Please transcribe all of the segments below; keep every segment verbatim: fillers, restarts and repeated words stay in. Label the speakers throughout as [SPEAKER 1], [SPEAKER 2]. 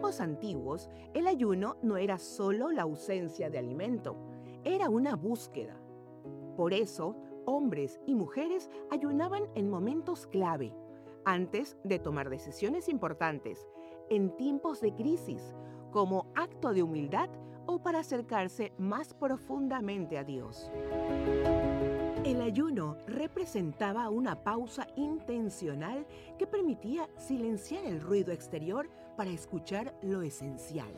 [SPEAKER 1] tiempos antiguos, el ayuno no era solo la ausencia de alimento, era una búsqueda. Por eso, hombres y mujeres ayunaban en momentos clave, antes de tomar decisiones importantes, en tiempos de crisis, como acto de humildad o para acercarse más profundamente a Dios. El ayuno representaba una pausa intencional que permitía silenciar el ruido exterior para escuchar lo esencial.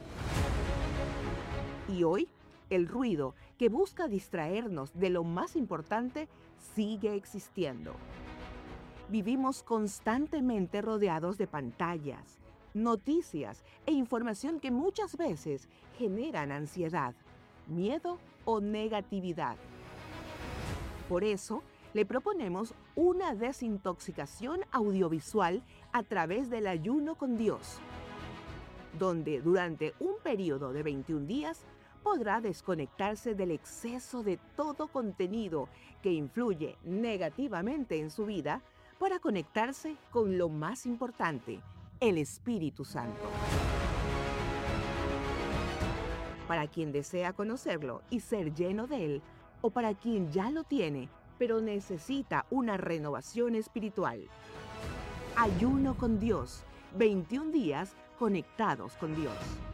[SPEAKER 1] Y hoy, el ruido que busca distraernos de lo más importante sigue existiendo. Vivimos constantemente rodeados de pantallas, noticias e información que muchas veces generan ansiedad, miedo o negatividad. Por eso, le proponemos una desintoxicación audiovisual a través del ayuno con Dios, donde durante un periodo de veintiún días podrá desconectarse del exceso de todo contenido que influye negativamente en su vida para conectarse con lo más importante, el Espíritu Santo. Para quien desea conocerlo y ser lleno de él, o para quien ya lo tiene, pero necesita una renovación espiritual. Ayuno con Dios, veintiún días conectados con Dios.